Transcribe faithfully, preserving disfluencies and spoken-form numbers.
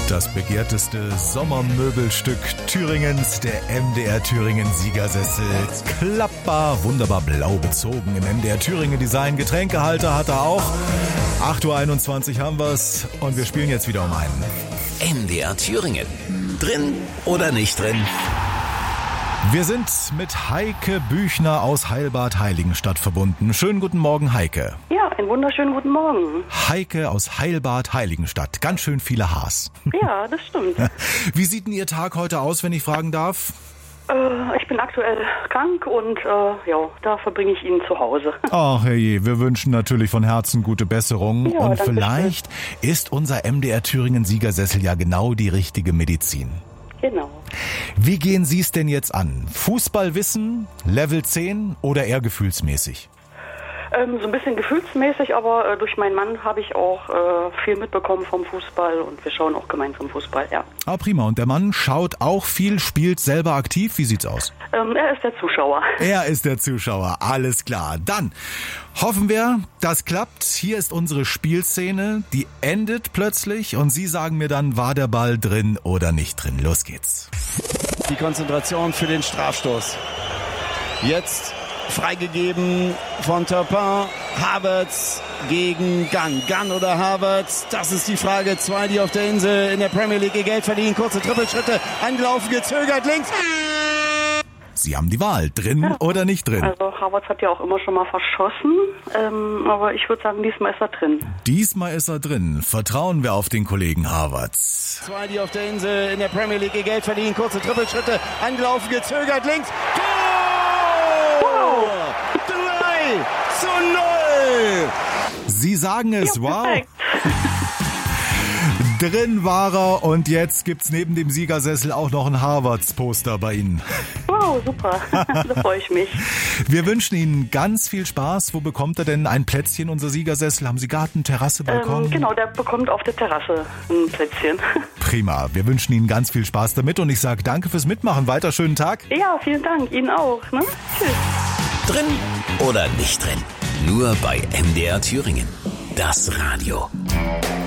Das begehrteste Sommermöbelstück Thüringens, der M D R Thüringen Siegersessel. Klappbar, wunderbar blau bezogen im M D R Thüringen Design. Getränkehalter hat er auch. acht Uhr einundzwanzig haben wir's und wir spielen jetzt wieder um einen. M D R Thüringen. Drin oder nicht drin? Wir sind mit Heike Büchner aus Heilbad Heiligenstadt verbunden. Schönen guten Morgen, Heike. Ja, einen wunderschönen guten Morgen. Heike aus Heilbad Heiligenstadt. Ganz schön viele Haars. Ja, das stimmt. Wie sieht denn Ihr Tag heute aus, wenn ich fragen darf? Äh, ich bin aktuell krank und äh, ja, da verbringe ich ihn zu Hause. Ach herrje, wir wünschen natürlich von Herzen gute Besserung. Ja, und danke vielleicht schön. Ist unser M D R Thüringen Siegersessel ja genau die richtige Medizin. Genau. Wie gehen Sie es denn jetzt an? Fußballwissen, Level zehn oder eher gefühlsmäßig? Ähm, so ein bisschen gefühlsmäßig, aber äh, durch meinen Mann habe ich auch äh, viel mitbekommen vom Fußball und wir schauen auch gemeinsam Fußball, ja. Ah, prima. Und der Mann schaut auch viel, spielt selber aktiv. Wie sieht's aus? Ähm, er ist der Zuschauer. Er ist der Zuschauer, alles klar. Dann hoffen wir, das klappt. Hier ist unsere Spielszene, die endet plötzlich und Sie sagen mir dann, war der Ball drin oder nicht drin. Los geht's. Die Konzentration für den Strafstoß. Jetzt freigegeben von Turpin. Havertz gegen Gunn. Gunn oder Havertz? Das ist die Frage. Zwei, die auf der Insel in der Premier League ihr Geld verdienen. Kurze Trippelschritte. Angelaufen, gezögert, links. Sie haben die Wahl, drin ja. oder nicht drin. Also Havertz hat ja auch immer schon mal verschossen, ähm, aber ich würde sagen, diesmal ist er drin. Diesmal ist er drin. Vertrauen wir auf den Kollegen Havertz. Zwei, die auf der Insel in der Premier League ihr Geld verdienen. Kurze Trippelschritte. Angelaufen, gezögert, links. Wow! drei zu null! Sie sagen es, ja, wow! Perfekt. Drin war er und jetzt gibt's neben dem Siegersessel auch noch ein Havertz-Poster bei Ihnen. Wow, super. Da freue ich mich. Wir wünschen Ihnen ganz viel Spaß. Wo bekommt er denn ein Plätzchen, unser Siegersessel? Haben Sie Garten, Terrasse, Balkon? Ähm, genau, der bekommt auf der Terrasse ein Plätzchen. Prima. Wir wünschen Ihnen ganz viel Spaß damit und ich sage danke fürs Mitmachen. Weiter schönen Tag. Ja, vielen Dank. Ihnen auch. Ne? Tschüss. Drin oder nicht drin? Nur bei M D R Thüringen. Das Radio.